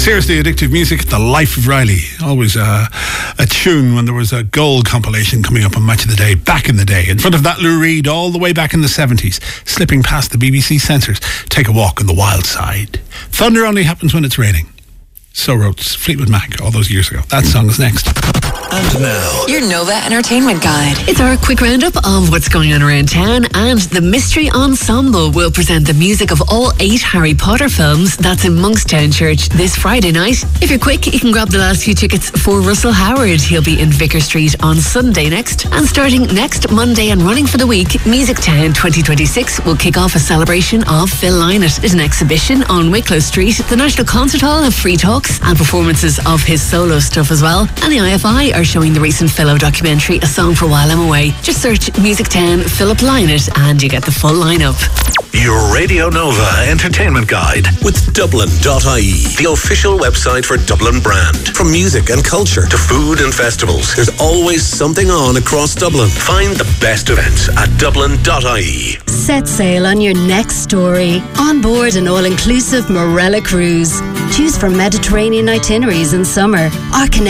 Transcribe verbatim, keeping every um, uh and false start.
Seriously addictive music, The Life of Riley. Always uh, a tune when there was a gold compilation coming up on Match of the Day back in the day. In front of that, Lou Reed, all the way back in the seventies, slipping past the B B C censors. Take a walk on the wild side. Thunder only happens when it's raining. So wrote Fleetwood Mac all those years ago. That song is next. And now, your Nova Entertainment Guide. It's our quick roundup of what's going on around town, and the Mystery Ensemble will present the music of all eight Harry Potter films. That's in Monkstown Church this Friday night. If you're quick, you can grab the last few tickets for Russell Howard. He'll be in Vicar Street on Sunday next. And starting next Monday and running for the week, Music Town twenty twenty-six will kick off a celebration of Phil Lynott. There's an exhibition on Wicklow Street. The National Concert Hall have free talks and performances of his solo stuff as well. And the I F I are showing the recent Philo documentary, A Song for While I'm Away. Just search Music Town Philip Lynott and you get the full lineup. Your Radio Nova Entertainment Guide with Dublin dot I E, the official website for Dublin brand. From music and culture to food and festivals, there's always something on across Dublin. Find the best events at Dublin dot I E. Set sail on your next story. On board an all-inclusive Morella cruise. Choose from Mediterranean itineraries in summer. Our